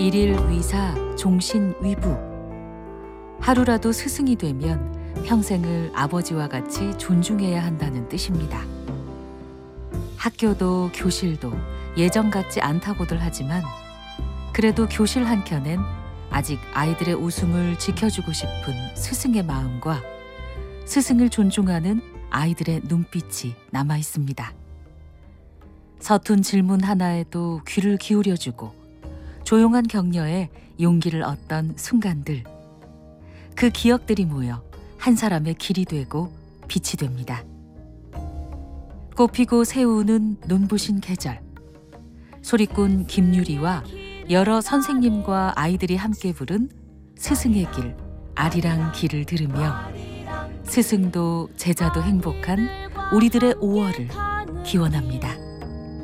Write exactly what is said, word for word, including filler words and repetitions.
일일 위사 종신 위부. 하루라도 스승이 되면 평생을 아버지와 같이 존중해야 한다는 뜻입니다. 학교도 교실도 예전 같지 않다고들 하지만 그래도 교실 한켠엔 아직 아이들의 웃음을 지켜주고 싶은 스승의 마음과 스승을 존중하는 아이들의 눈빛이 남아 있습니다. 서툰 질문 하나에도 귀를 기울여주고 조용한 격려에 용기를 얻던 순간들, 그 기억들이 모여 한 사람의 길이 되고 빛이 됩니다. 꽃피고 새우는 눈부신 계절. 소리꾼 김유리와 여러 선생님과 아이들이 함께 부른 스승의 길, 아리랑 길을 들으며 스승도 제자도 행복한 우리들의 오월을 기원합니다.